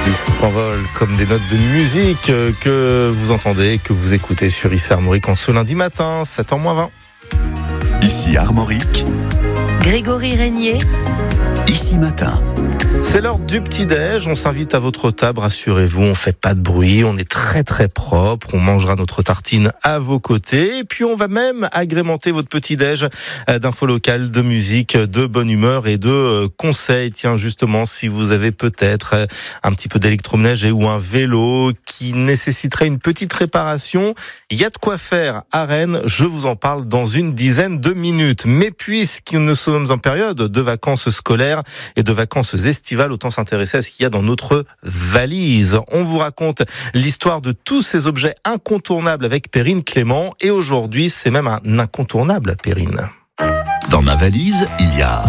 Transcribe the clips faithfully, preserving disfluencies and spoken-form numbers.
Ils s'envolent comme des notes de musique que vous entendez, que vous écoutez sur Ici Armorique en ce lundi matin, sept heures moins vingt. Ici Armorique, Grégory Régnier. Ici Matin. C'est l'heure du petit-déj, on s'invite à votre table, rassurez-vous, on fait pas de bruit, on est très très propre, on mangera notre tartine à vos côtés, et puis on va même agrémenter votre petit-déj d'infos locales, de musique, de bonne humeur et de conseils. Tiens, justement, si vous avez peut-être un petit peu d'électroménager ou un vélo qui nécessiterait une petite réparation, il y a de quoi faire à Rennes, je vous en parle dans une dizaine de minutes. Mais puisque nous sommes en période de vacances scolaires et de vacances estivales, autant s'intéresser à ce qu'il y a dans notre valise. On vous raconte l'histoire de tous ces objets incontournables avec Perrine Clément. Et aujourd'hui, c'est même un incontournable, Perrine. Dans ma valise, il y a...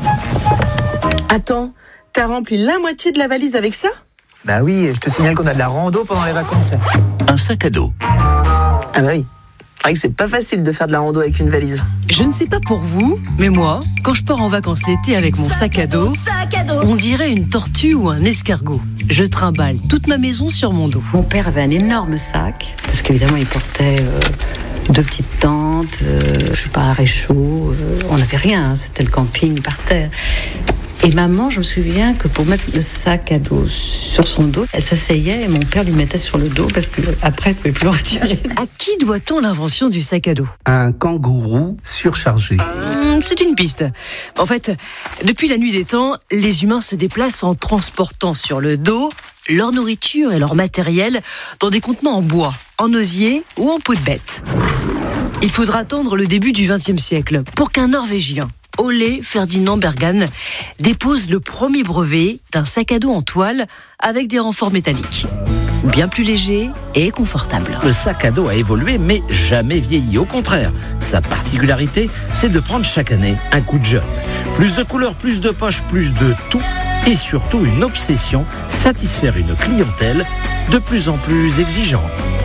Attends, t'as rempli la moitié de la valise avec ça ? Bah oui, je te signale qu'on a de la rando pendant les vacances. un sac à dos. Ah bah oui. C'est vrai que c'est pas facile de faire de la rando avec une valise. Je ne sais pas pour vous, mais moi, quand je pars en vacances l'été avec mon sac à dos, on dirait une tortue ou un escargot. Je trimballe toute ma maison sur mon dos. Mon père avait un énorme sac, parce qu'évidemment il portait euh, deux petites tentes, euh, je sais pas, un réchaud, euh, on n'avait rien, hein, c'était le camping par terre. Et maman, je me souviens que pour mettre le sac à dos sur son dos, elle s'asseyait et mon père lui mettait sur le dos parce que après, elle pouvait plus le retirer. À qui doit-on l'invention du sac à dos ? Un kangourou surchargé. Hum, C'est une piste. En fait, depuis la nuit des temps, les humains se déplacent en transportant sur le dos leur nourriture et leur matériel dans des contenants en bois, en osier ou en peau de bête. Il faudra attendre le début du vingtième siècle pour qu'un Norvégien, Ole Ferdinand Bergan, dépose le premier brevet d'un sac à dos en toile avec des renforts métalliques. Bien plus léger et confortable. Le sac à dos a évolué mais jamais vieilli. Au contraire, sa particularité, c'est de prendre chaque année un coup de jeune. Plus de couleurs, plus de poches, plus de tout et surtout une obsession, satisfaire une clientèle de plus en plus exigeante.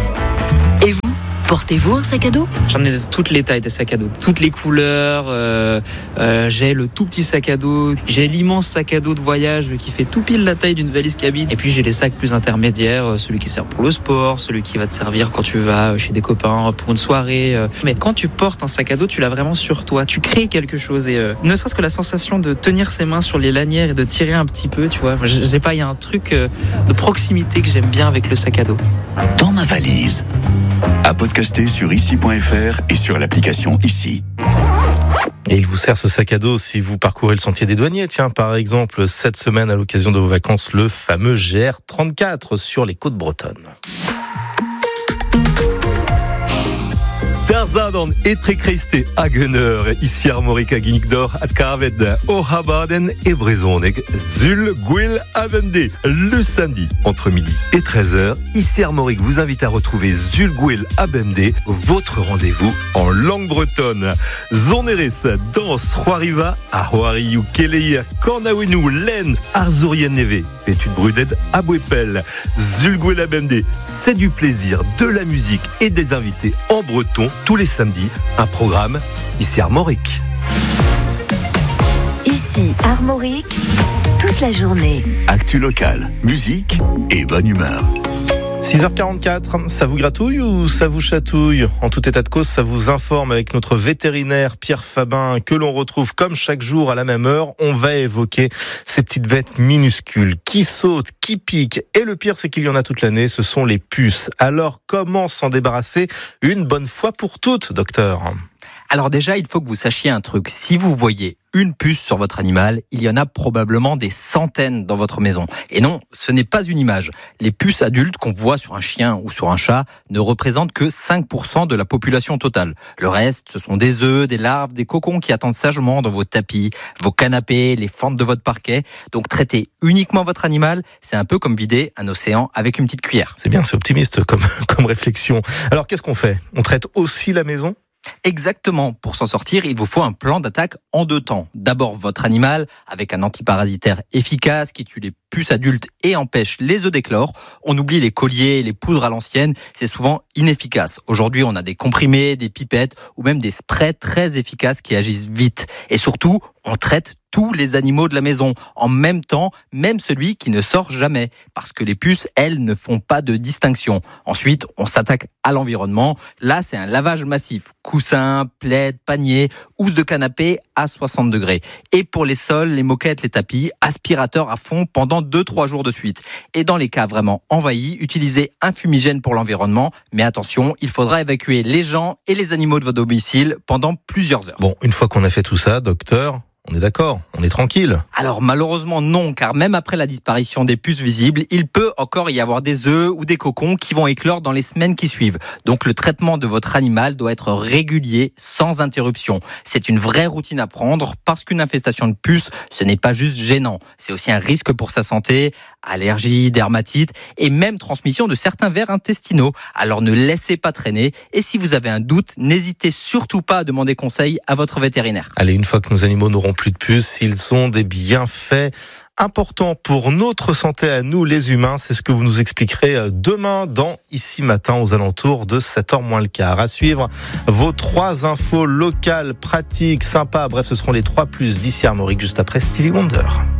Et vous ? Portez-vous un sac à dos ? J'en ai de toutes les tailles des sacs à dos, toutes les couleurs. Euh, euh, j'ai le tout petit sac à dos, j'ai l'immense sac à dos de voyage qui fait tout pile la taille d'une valise cabine. Et puis j'ai les sacs plus intermédiaires, celui qui sert pour le sport, celui qui va te servir quand tu vas chez des copains pour une soirée. Mais quand tu portes un sac à dos, tu l'as vraiment sur toi. Tu crées quelque chose et euh, ne serait-ce que la sensation de tenir ses mains sur les lanières et de tirer un petit peu, tu vois. Je, je sais pas, il y a un truc euh, de proximité que j'aime bien avec le sac à dos. Dans ma valise. À podcaster sur ici point f r et sur l'application Ici. Et il vous sert ce sac à dos si vous parcourez le sentier des douaniers. Tiens, par exemple, cette semaine, à l'occasion de vos vacances, le fameux G R trente-quatre sur les côtes bretonnes. Der Zadon est très cresté à Gunner, ici Armorique à Guinigdor, à Carved, au Habaden et Brezoneg, Zul, Gwil, Avende. Le samedi, entre midi et treize heures, ici Armorique vous invite à retrouver Zul, Gwil, Avende, votre rendez-vous en langue bretonne. Zoneres, danse, Roariva, à Roariou, Keleia, Kornawenu, Len, Arzurien Neve, Pétude Bruded, Abouepel, Zul, Gwil, Avende. C'est du plaisir, de la musique et des invités en breton. Tous les samedis, un programme ici Armorique. Ici Armorique, toute la journée. Actu locale, musique et bonne humeur. six heures quarante-quatre, ça vous gratouille ou ça vous chatouille ? En tout état de cause, ça vous informe avec notre vétérinaire Pierre Fabin que l'on retrouve comme chaque jour à la même heure. On va évoquer ces petites bêtes minuscules qui sautent, qui piquent. Et le pire, c'est qu'il y en a toute l'année, ce sont les puces. Alors, comment s'en débarrasser une bonne fois pour toutes, docteur ? Alors déjà, il faut que vous sachiez un truc. Si vous voyez une puce sur votre animal, il y en a probablement des centaines dans votre maison. Et non, ce n'est pas une image. Les puces adultes qu'on voit sur un chien ou sur un chat ne représentent que cinq pour cent de la population totale. Le reste, ce sont des œufs, des larves, des cocons qui attendent sagement dans vos tapis, vos canapés, les fentes de votre parquet. Donc traiter uniquement votre animal, c'est un peu comme vider un océan avec une petite cuillère. C'est bien, c'est optimiste comme, comme réflexion. Alors qu'est-ce qu'on fait ? On traite aussi la maison ? Exactement. Pour s'en sortir, il vous faut un plan d'attaque en deux temps. D'abord, votre animal, avec un antiparasitaire efficace qui tue les puces adultes et empêche les œufs d'éclore. On oublie les colliers, les poudres à l'ancienne, c'est souvent inefficace. Aujourd'hui, on a des comprimés, des pipettes ou même des sprays très efficaces qui agissent vite. Et surtout, on traite tous les animaux de la maison, en même temps, même celui qui ne sort jamais. Parce que les puces, elles, ne font pas de distinction. Ensuite, on s'attaque à l'environnement. Là, c'est un lavage massif. Coussins, plaids, paniers, housses de canapé à soixante degrés. Et pour les sols, les moquettes, les tapis, aspirateur à fond pendant deux trois jours de suite. Et dans les cas vraiment envahis, utilisez un fumigène pour l'environnement. Mais attention, il faudra évacuer les gens et les animaux de votre domicile pendant plusieurs heures. Bon, une fois qu'on a fait tout ça, docteur, on est d'accord, on est tranquille. Alors malheureusement non, car même après la disparition des puces visibles, il peut encore y avoir des œufs ou des cocons qui vont éclore dans les semaines qui suivent. Donc le traitement de votre animal doit être régulier, sans interruption. C'est une vraie routine à prendre, parce qu'une infestation de puces, ce n'est pas juste gênant. C'est aussi un risque pour sa santé, allergies, dermatites et même transmission de certains vers intestinaux. Alors ne laissez pas traîner, et si vous avez un doute, n'hésitez surtout pas à demander conseil à votre vétérinaire. Allez, une fois que nos animaux n'auront plus de puces, ils ont des bienfaits importants pour notre santé à nous les humains. C'est ce que vous nous expliquerez demain dans Ici Matin aux alentours de sept heures moins le quart. À suivre vos trois infos locales, pratiques, sympas. Bref, ce seront les trois plus d'ici Armorique juste après Stevie Wonder.